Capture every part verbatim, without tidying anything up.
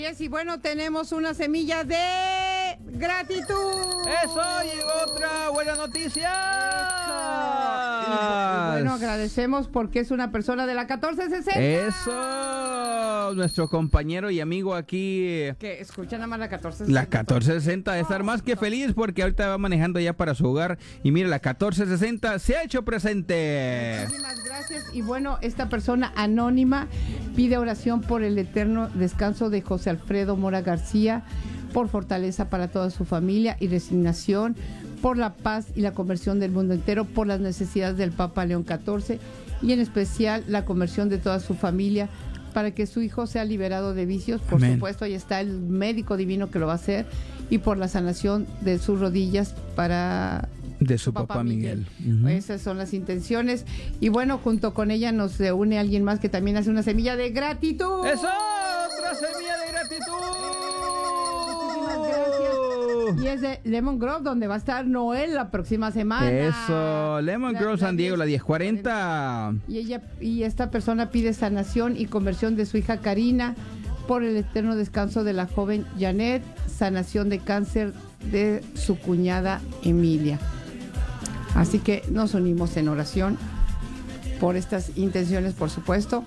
Así es, y bueno, tenemos una semilla de gratitud. Eso, llegó otra buena noticia. Eso. Y bueno, agradecemos porque es una persona de la catorce sesenta. Eso, nuestro compañero y amigo aquí. Que escucha nada más la catorce sesenta. La catorce sesenta de estar más que feliz porque ahorita va manejando ya para su hogar. Y mire, la catorce sesenta se ha hecho presente. Muchísimas gracias. Y bueno, esta persona anónima pide oración por el eterno descanso de José Alfredo Mora García, por fortaleza para toda su familia y resignación, por la paz y la conversión del mundo entero, por las necesidades del Papa León catorce y en especial la conversión de toda su familia para que su hijo sea liberado de vicios. Por Amén. supuesto, ahí está el médico divino que lo va a hacer, y por la sanación de sus rodillas para de su papá, papá Miguel. Miguel. Uh-huh. Esas son las intenciones. Y bueno, junto con ella nos une alguien más que también hace una semilla de gratitud. ¡Eso! ¡Otra semilla de gratitud! Muchísimas gracias. Y es de Lemon Grove, donde va a estar Noel la próxima semana. Eso, Lemon Grove, San Diego, la diez cuarenta. Y ella y esta persona pide sanación y conversión de su hija Karina, por el eterno descanso de la joven Janet, sanación de cáncer de su cuñada Emilia. Así que nos unimos en oración por estas intenciones, por supuesto.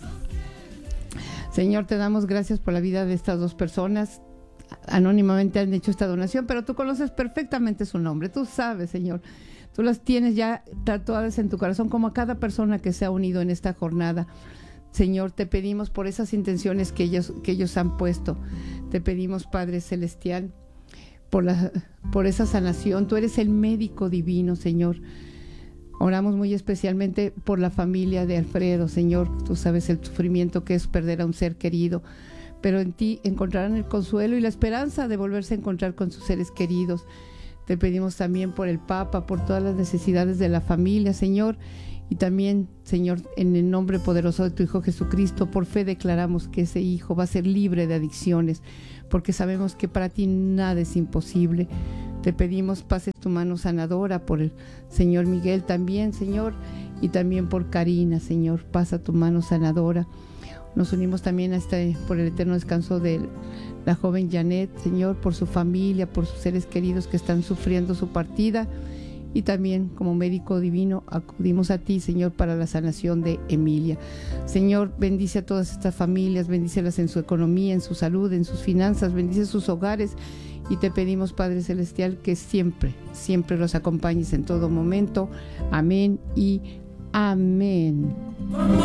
Señor, te damos gracias por la vida de estas dos personas. Anónimamente han hecho esta donación, pero tú conoces perfectamente su nombre. Tú sabes, Señor. Tú las tienes ya tatuadas en tu corazón, como a cada persona que se ha unido en esta jornada. Señor, te pedimos por esas intenciones que ellos, que ellos han puesto. Te pedimos, Padre Celestial, por la, por esa sanación. Tú eres el médico divino, Señor. Oramos muy especialmente por la familia de Alfredo, Señor. Tú sabes el sufrimiento que es perder a un ser querido, pero en ti encontrarán el consuelo y la esperanza de volverse a encontrar con sus seres queridos. Te pedimos también por el Papa, por todas las necesidades de la familia, Señor. Y también, Señor, en el nombre poderoso de tu Hijo Jesucristo, por fe declaramos que ese hijo va a ser libre de adicciones, porque sabemos que para ti nada es imposible. Te pedimos pases tu mano sanadora por el Señor Miguel también, Señor, y también por Karina, Señor, pasa tu mano sanadora. Nos unimos también a este, por el eterno descanso de la joven Janet, Señor, por su familia, por sus seres queridos que están sufriendo su partida. Y también como médico divino acudimos a ti, Señor, para la sanación de Emilia. Señor, bendice a todas estas familias, bendícelas en su economía, en su salud, en sus finanzas, bendice sus hogares. Y te pedimos, Padre Celestial, que siempre, siempre los acompañes en todo momento. Amén y amén.